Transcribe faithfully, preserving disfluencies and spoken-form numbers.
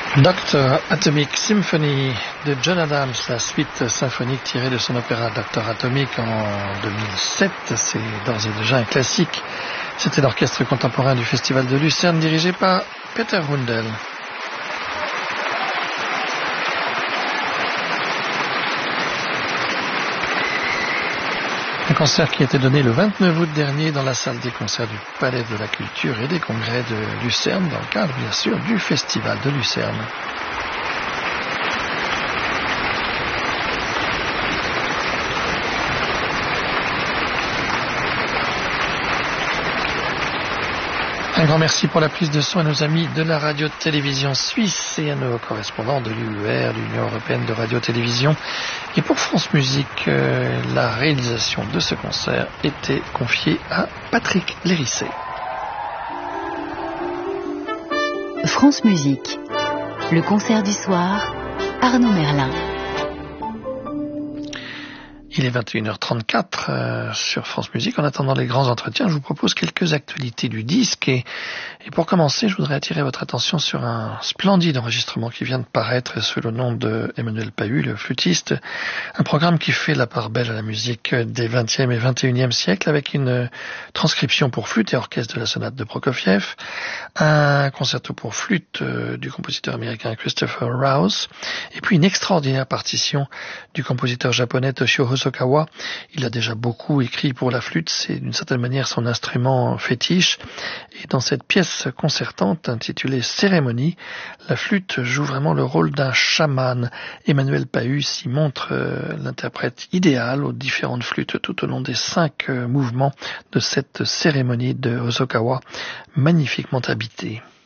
Doctor Atomic Symphony de John Adams, la suite symphonique tirée de son opéra Doctor Atomic en deux mille sept, c'est d'ores et déjà un classique. C'était l'orchestre contemporain du Festival de Lucerne dirigé par Peter Hundel. Un concert qui a été donné le vingt-neuf août dernier dans la salle des concerts du Palais de la Culture et des Congrès de Lucerne, dans le cadre bien sûr du Festival de Lucerne. Un grand merci pour la prise de son à nos amis de la radio-télévision suisse et à nos correspondants de l'U E R, l'Union européenne de radio-télévision. Et pour France Musique, euh, la réalisation de ce concert était confiée à Patrick Lérissé. France Musique, le concert du soir, Arnaud Merlin. Il est vingt et une heures trente-quatre euh, sur France Musique. En attendant les grands entretiens, je vous propose quelques actualités du disque. Et, et pour commencer, je voudrais attirer votre attention sur un splendide enregistrement qui vient de paraître sous le nom de Emmanuel Pahud, le flûtiste. Un programme qui fait la part belle à la musique des vingtième et vingt et unième siècles avec une transcription pour flûte et orchestre de la sonate de Prokofiev, un concerto pour flûte euh, du compositeur américain Christopher Rouse, et puis une extraordinaire partition du compositeur japonais Toshio Hosokawa. Il a déjà beaucoup écrit pour la flûte, c'est d'une certaine manière son instrument fétiche. Et dans cette pièce concertante intitulée Cérémonie, la flûte joue vraiment le rôle d'un chaman. Emmanuel Pahud s'y montre euh, l'interprète idéal aux différentes flûtes tout au long des cinq euh, mouvements de cette cérémonie de Hosokawa, magnifiquement habitée.